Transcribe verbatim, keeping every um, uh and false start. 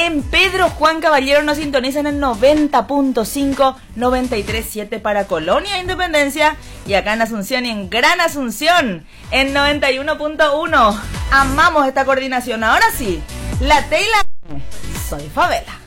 en Pedro Juan Caballero nos sintonizan en noventa punto cinco, noventa y tres punto siete para Colonia Independencia, y acá en Asunción y en Gran Asunción en noventa y uno punto uno. Amamos esta coordinación. Ahora sí, la Teila, soy Favela.